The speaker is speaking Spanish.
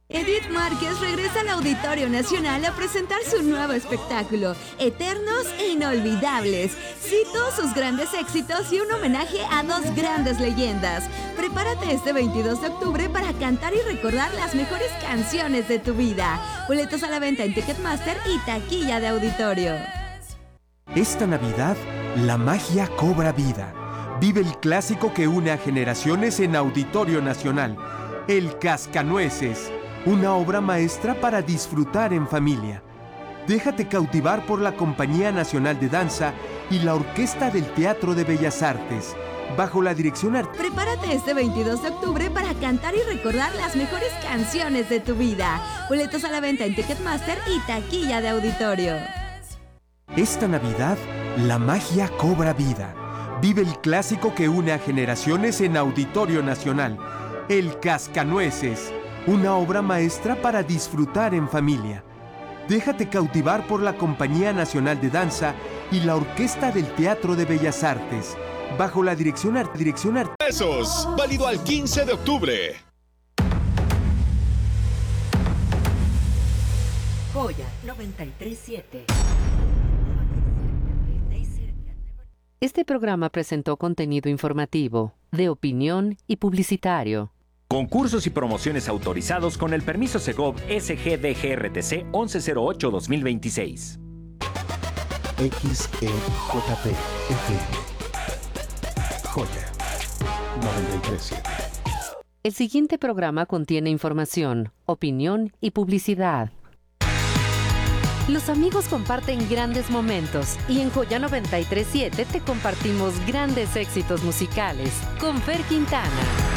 Edith Márquez regresa al Auditorio Nacional a presentar su nuevo espectáculo, Eternos e Inolvidables. Cito sus grandes éxitos y un homenaje a dos grandes leyendas. Prepárate este 22 de octubre para cantar y recordar las mejores canciones de tu vida. Boletos a la venta en Ticketmaster y taquilla de auditorio. Esta Navidad, la magia cobra vida. Vive el clásico que une a generaciones en Auditorio Nacional, El Cascanueces. Una obra maestra para disfrutar en familia. Déjate cautivar por la Compañía Nacional de Danza y la Orquesta del Teatro de Bellas Artes, bajo la dirección artística. Prepárate este 22 de octubre para cantar y recordar las mejores canciones de tu vida. Boletos a la venta en Ticketmaster y taquilla de auditorio. Esta Navidad, la magia cobra vida. Vive el clásico que une a generaciones en Auditorio Nacional, El Cascanueces. Una obra maestra para disfrutar en familia. Déjate cautivar por la Compañía Nacional de Danza y la Orquesta del Teatro de Bellas Artes, bajo la dirección artística. Pesos, válido al 15 de octubre. Joya 93.7. Este programa presentó contenido informativo, de opinión y publicitario. Concursos y promociones autorizados con el permiso Segov SGDGRTC 1108-2026. XEJP FM. Joya 93.7. El siguiente programa contiene información, opinión y publicidad. Los amigos comparten grandes momentos y en Joya 93.7 te compartimos grandes éxitos musicales con Fer Quintana.